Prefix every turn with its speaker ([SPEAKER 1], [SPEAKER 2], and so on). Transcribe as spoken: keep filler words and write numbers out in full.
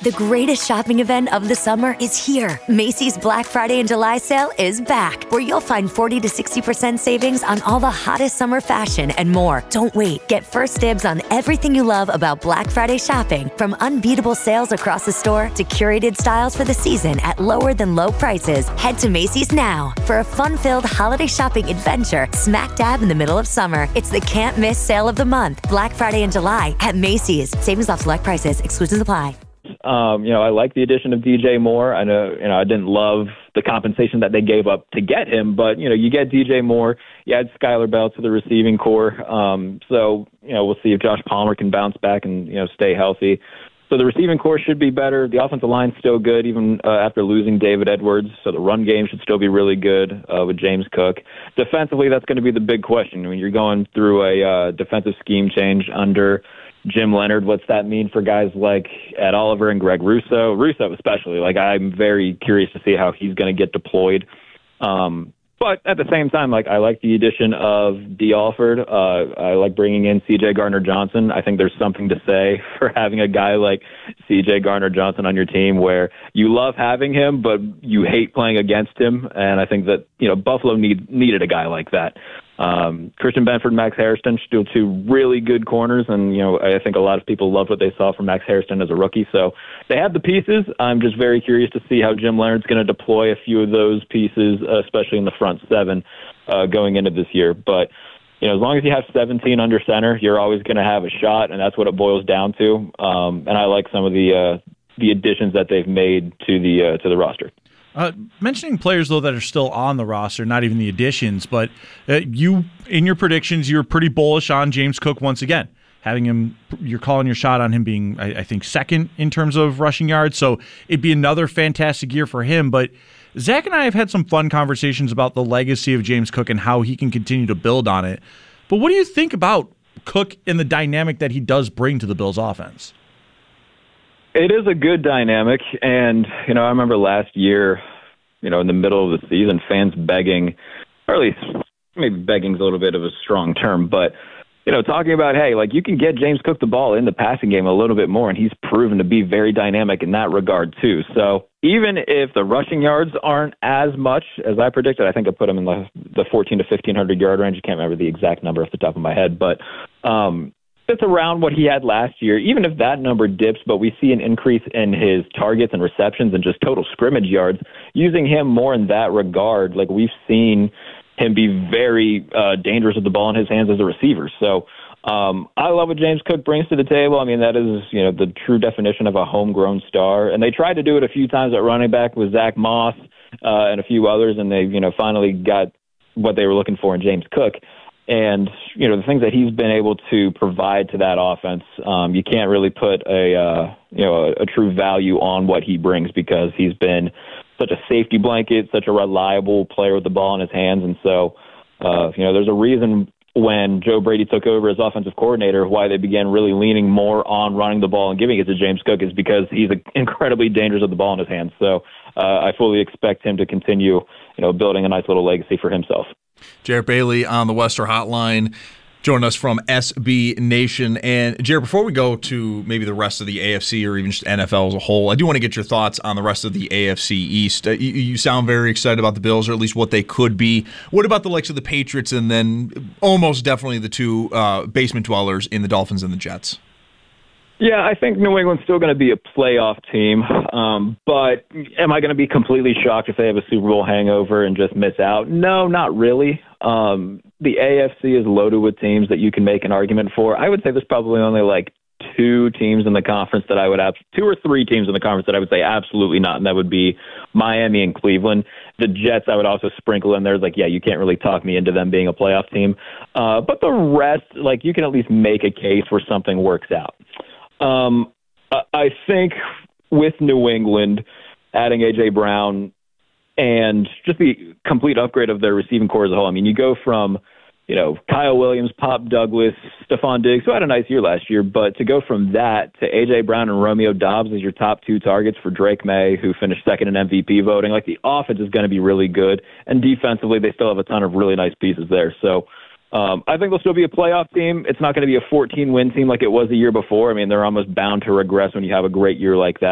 [SPEAKER 1] The greatest shopping event of the summer is here. Macy's Black Friday and July sale is back, where you'll find forty to sixty percent savings on all the hottest summer fashion and more. Don't wait. Get first dibs on everything you love about Black Friday shopping, from unbeatable sales across the store to curated styles for the season at lower than low prices. Head to Macy's now for a fun-filled holiday shopping adventure smack dab in the middle of summer. It's the can't-miss sale of the month, Black Friday and July at Macy's. Savings off select prices. Exclusions apply.
[SPEAKER 2] Um, you know, I like the addition of D J Moore. I know, you know, I didn't love the compensation that they gave up to get him, but, you know, you get D J Moore, you add Skylar Bell to the receiving core. Um, so, you know, we'll see if Josh Palmer can bounce back and, you know, stay healthy. So the receiving core should be better. The offensive line's still good, even uh, after losing David Edwards. So the run game should still be really good uh, with James Cook. Defensively, that's going to be the big question. When you're going through a uh, defensive scheme change under Jim Leonard, what's that mean for guys like Ed Oliver and Greg Russo? Russo especially. Like, I'm very curious to see how he's going to get deployed. Um, but at the same time, like, I like the addition of D. Alford. Uh, I like bringing in C J Gardner-Johnson. I think there's something to say for having a guy like C J Gardner-Johnson on your team where you love having him, but you hate playing against him. And I think that, you know, Buffalo need, needed a guy like that. Um, Christian Benford, Max Hairston, still two really good corners, and you know I think a lot of people loved what they saw from Max Hairston as a rookie. So they have the pieces. I'm just very curious to see how Jim Leonard's going to deploy a few of those pieces, especially in the front seven, uh, going into this year. But you know, as long as you have seventeen under center, you're always going to have a shot, and that's what it boils down to. Um, and I like some of the uh, the additions that they've made to the uh, to the roster.
[SPEAKER 3] Uh, mentioning players, though, that are still on the roster, not even the additions, but uh, you, in your predictions, you're pretty bullish on James Cook once again. Having him, you're calling your shot on him being, I, I think, second in terms of rushing yards, so it'd be another fantastic year for him. But Zach and I have had some fun conversations about the legacy of James Cook and how he can continue to build on it. But what do you think about Cook and the dynamic that he does bring to the Bills' offense?
[SPEAKER 2] It is a good dynamic, and, you know, I remember last year, you know, in the middle of the season, fans begging, or at least maybe begging is a little bit of a strong term, but, you know, talking about, hey, like, you can get James Cook the ball in the passing game a little bit more, and he's proven to be very dynamic in that regard, too. So even if the rushing yards aren't as much as I predicted, I think I put him in the, the fourteen to fifteen hundred yard range. I can't remember the exact number off the top of my head, but, um, it's around what he had last year. Even if that number dips, but we see an increase in his targets and receptions and just total scrimmage yards, using him more in that regard, like we've seen him be very uh, dangerous with the ball in his hands as a receiver. So um, I love what James Cook brings to the table. I mean, that is, you know, the true definition of a homegrown star. And they tried to do it a few times at running back with Zach Moss uh, and a few others, and they, you know, finally got what they were looking for in James Cook. And, you know, the things that he's been able to provide to that offense, um, you can't really put a, uh, you know, a, a true value on what he brings because he's been such a safety blanket, such a reliable player with the ball in his hands. And so, uh, you know, there's a reason when Joe Brady took over as offensive coordinator, why they began really leaning more on running the ball and giving it to James Cook is because he's incredibly dangerous with the ball in his hands. So uh, I fully expect him to continue, you know, building a nice little legacy for himself.
[SPEAKER 4] Jarrett Bailey on the Wester Hotline, joining us from S B Nation. And Jarrett, before we go to maybe the rest of the A F C or even just N F L as a whole, I do want to get your thoughts on the rest of the A F C East. Uh, you, you sound very excited about the Bills, or at least what they could be. What about the likes of the Patriots and then almost definitely the two uh, basement dwellers in the Dolphins and the Jets?
[SPEAKER 2] Yeah, I think New England's still going to be a playoff team, um, but am I going to be completely shocked if they have a Super Bowl hangover and just miss out? No, not really. Um, the A F C is loaded with teams that you can make an argument for. I would say there's probably only like two teams in the conference that I would have, two or three teams in the conference that I would say absolutely not, and that would be Miami and Cleveland. The Jets I would also sprinkle in there. Like, yeah, you can't really talk me into them being a playoff team. Uh, but the rest, like, you can at least make a case where something works out. Um, I think with New England adding A J Brown and just the complete upgrade of their receiving core as a whole, I mean, you go from, you know, Kyle Williams, Pop Douglas, Stephon Diggs, who had a nice year last year, but to go from that to A J Brown and Romeo Doubs as your top two targets for Drake May, who finished second in M V P voting, like, the offense is going to be really good, and defensively they still have a ton of really nice pieces there. So Um, I think they'll still be a playoff team. It's not going to be a fourteen-win team like it was the year before. I mean, they're almost bound to regress when you have a great year like that.